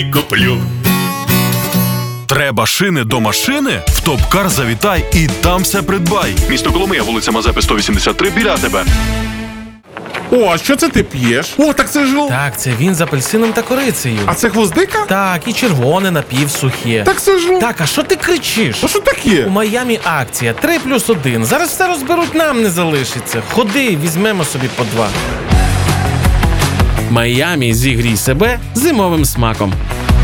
куплю. Треба шини до машини? В Топ-Кар завітай і там все придбай. Місто Коломия, вулиця Мазепи, 183, біля тебе. О, а що це ти п'єш? О, так це ж... Так, це він з апельсином та корицею. А це гвоздика? Так, і червоне напівсухе. Так це ж... Так, а що ти кричиш? А що таке? У Майамі акція 3+1. Зараз все розберуть, нам не залишиться. Ходи, візьмемо собі по 2. Майамі, зігрій себе зимовим смаком.